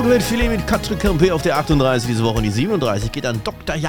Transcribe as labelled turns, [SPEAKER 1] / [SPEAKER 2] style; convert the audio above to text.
[SPEAKER 1] Great Feeling mit Katrin Campé auf der 38 diese Woche. Und die 37 geht an Dr. Jan.